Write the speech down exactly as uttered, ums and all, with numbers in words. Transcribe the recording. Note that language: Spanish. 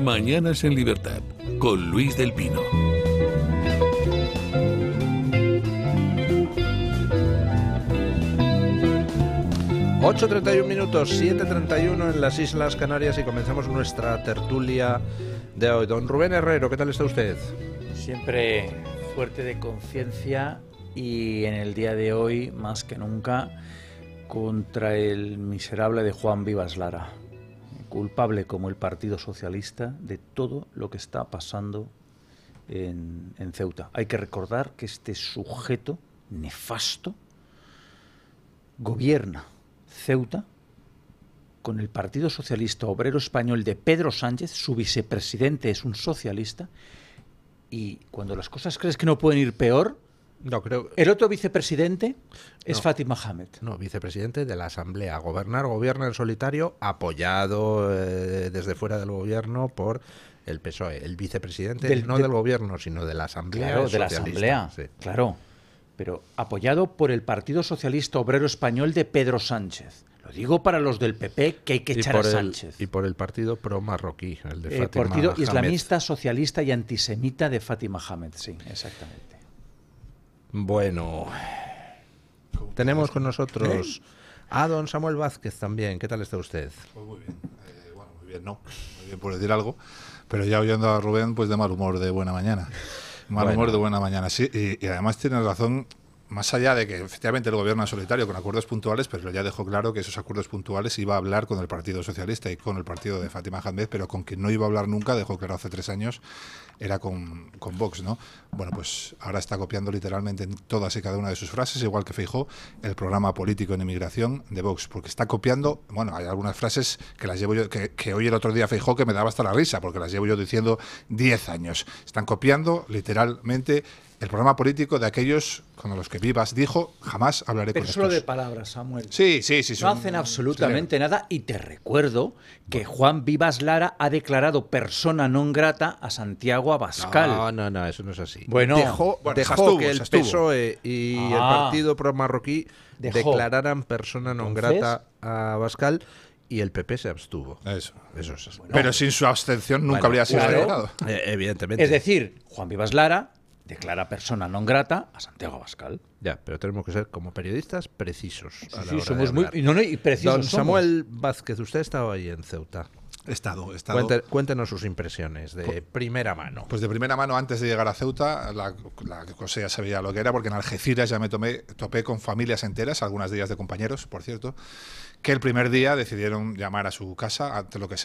Mañanas en Libertad, con Luis del Pino. ocho treinta y un minutos, siete treinta y uno en las Islas Canarias y comenzamos nuestra tertulia de hoy. Don Rubén Herrero, ¿qué tal está usted? Siempre fuerte de conciencia y en el día de hoy, más que nunca, contra el miserable de Juan Vivas Lara, culpable como el Partido Socialista de todo lo que está pasando en, en Ceuta. Hay que recordar que este sujeto nefasto gobierna Ceuta con el Partido Socialista Obrero Español de Pedro Sánchez, su vicepresidente es un socialista, y cuando las cosas crees que no pueden ir peor, no, creo... el otro vicepresidente es no, Fati Mohamed. No, vicepresidente de la Asamblea. Gobernar, gobierna en solitario, apoyado eh, desde fuera del gobierno por el P S O E. El vicepresidente del, no de, del gobierno, sino de la Asamblea. Claro, de la Asamblea, sí. Claro. Pero apoyado por el Partido Socialista Obrero Español de Pedro Sánchez. Lo digo para los del P P, que hay que y echar por a el, Sánchez. Y por el partido pro-marroquí, el de El Fati partido Mohamed. islamista, socialista y antisemita de Fati Mohamed, sí, exactamente. Bueno, tenemos con nosotros a don Samuel Vázquez también. ¿Qué tal está usted? Pues muy bien, eh, bueno, muy bien, no, muy bien por decir algo, pero ya oyendo a Rubén, pues de mal humor de buena mañana. Mal bueno. humor de buena mañana, sí, y, y además tienes razón, más allá de que efectivamente el gobierno en solitario con acuerdos puntuales, pero ya dejó claro que esos acuerdos puntuales iba a hablar con el Partido Socialista y con el partido de Fati Mohamed, pero con quien no iba a hablar nunca, dejó claro hace tres años, era con, con Vox, ¿no? Bueno, pues ahora está copiando literalmente en todas y cada una de sus frases, igual que Feijóo, el programa político en inmigración de Vox, porque está copiando, bueno, hay algunas frases que las llevo yo, que, que hoy el otro día Feijóo que me daba hasta la risa, porque las llevo yo diciendo diez años. Están copiando literalmente el programa político de aquellos con los que Vivas dijo, jamás hablaré Pero con solo estos. de palabras, Samuel. Sí, sí, sí. No son, hacen absolutamente sí, nada y te recuerdo que Juan Vivas Lara ha declarado persona non grata a Santiago Abascal. No, no, no, eso no es así. Bueno, dejó, bueno, dejó estuvo, que el estuvo. P S O E y Ah. el partido pro-marroquí Dejó. declararan persona non Entonces, grata a Abascal y el P P se abstuvo. Eso. Eso es así. Bueno, Pero sin su abstención nunca bueno, habría sido claro. declarado. Eh, evidentemente. es decir, Juan Vivas Lara declara persona non grata a Santiago Abascal. Ya, pero tenemos que ser, como periodistas, precisos. a la Sí, hora somos de muy hablar. no, no, y precisos Don somos. Samuel Vázquez, usted estaba ahí en Ceuta. He estado, he estado. Cuente- cuéntenos sus impresiones de primera mano. Pues de primera mano, antes de llegar a Ceuta, la, la cosa ya sabía lo que era, porque en Algeciras ya me tomé, topé con familias enteras, algunas de ellas de compañeros, por cierto, que el primer día decidieron llamar a su casa ante lo que se